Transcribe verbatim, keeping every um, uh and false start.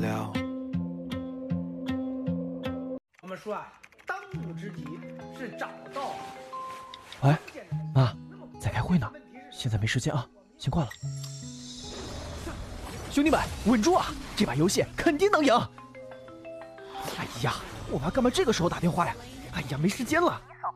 了。 我们说啊，当务之急是找到。 喂，妈，在开会呢，现在没时间啊，先挂了。兄弟们，稳住啊！这把游戏肯定能赢。哎呀，我妈干嘛这个时候打电话呀？哎呀，没时间了。